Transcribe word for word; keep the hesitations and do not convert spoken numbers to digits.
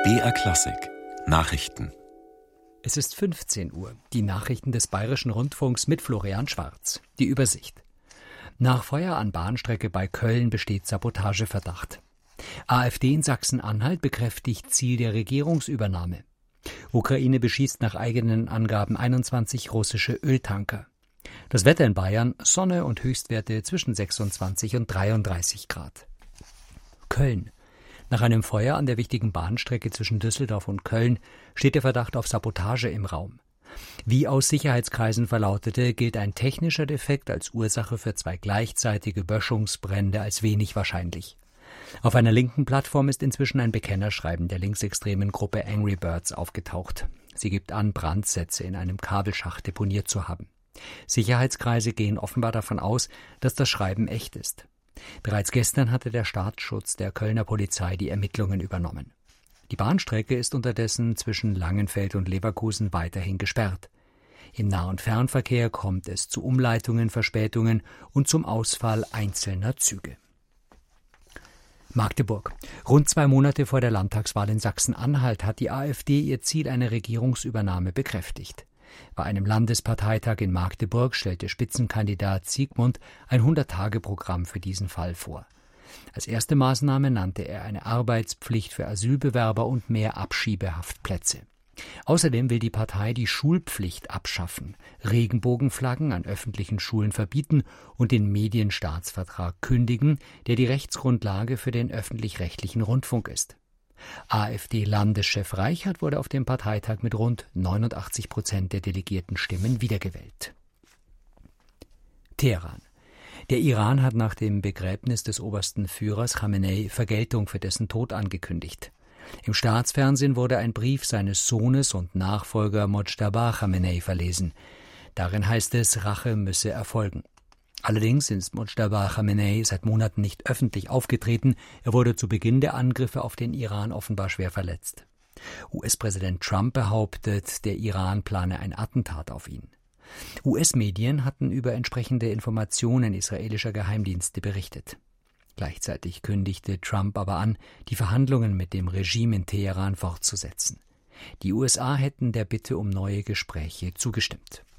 B R Klassik Nachrichten. Es ist fünfzehn Uhr. Die Nachrichten des Bayerischen Rundfunks mit Florian Schwarz. Die Übersicht. Nach Feuer an Bahnstrecke bei Köln besteht Sabotageverdacht. AfD in Sachsen-Anhalt bekräftigt Ziel der Regierungsübernahme. Ukraine beschießt nach eigenen Angaben einundzwanzig russische Öltanker. Das Wetter in Bayern: Sonne und Höchstwerte zwischen sechsundzwanzig und dreiunddreißig Grad. Köln. Nach einem Feuer an der wichtigen Bahnstrecke zwischen Düsseldorf und Köln steht der Verdacht auf Sabotage im Raum. Wie aus Sicherheitskreisen verlautete, gilt ein technischer Defekt als Ursache für zwei gleichzeitige Böschungsbrände als wenig wahrscheinlich. Auf einer linken Plattform ist inzwischen ein Bekennerschreiben der linksextremen Gruppe Angry Birds aufgetaucht. Sie gibt an, Brandsätze in einem Kabelschacht deponiert zu haben. Sicherheitskreise gehen offenbar davon aus, dass das Schreiben echt ist. Bereits gestern hatte der Staatsschutz der Kölner Polizei die Ermittlungen übernommen. Die Bahnstrecke ist unterdessen zwischen Langenfeld und Leverkusen weiterhin gesperrt. Im Nah- und Fernverkehr kommt es zu Umleitungen, Verspätungen und zum Ausfall einzelner Züge. Magdeburg. Rund zwei Monate vor der Landtagswahl in Sachsen-Anhalt hat die AfD ihr Ziel einer Regierungsübernahme bekräftigt. Bei einem Landesparteitag in Magdeburg stellte Spitzenkandidat Siegmund ein hundert-Tage-Programm für diesen Fall vor. Als erste Maßnahme nannte er eine Arbeitspflicht für Asylbewerber und mehr Abschiebehaftplätze. Außerdem will die Partei die Schulpflicht abschaffen, Regenbogenflaggen an öffentlichen Schulen verbieten und den Medienstaatsvertrag kündigen, der die Rechtsgrundlage für den öffentlich-rechtlichen Rundfunk ist. AfD-Landeschef Reichert wurde auf dem Parteitag mit rund neunundachtzig Prozent der delegierten Stimmen wiedergewählt. Teheran. Der Iran hat nach dem Begräbnis des obersten Führers Chamenei Vergeltung für dessen Tod angekündigt. Im Staatsfernsehen wurde ein Brief seines Sohnes und Nachfolger Mojtaba Chamenei verlesen. Darin heißt es, Rache müsse erfolgen. Allerdings ist Mojtaba Chamenei seit Monaten nicht öffentlich aufgetreten. Er wurde zu Beginn der Angriffe auf den Iran offenbar schwer verletzt. U S-Präsident Trump behauptet, der Iran plane ein Attentat auf ihn. U S-Medien hatten über entsprechende Informationen israelischer Geheimdienste berichtet. Gleichzeitig kündigte Trump aber an, die Verhandlungen mit dem Regime in Teheran fortzusetzen. Die U S A hätten der Bitte um neue Gespräche zugestimmt.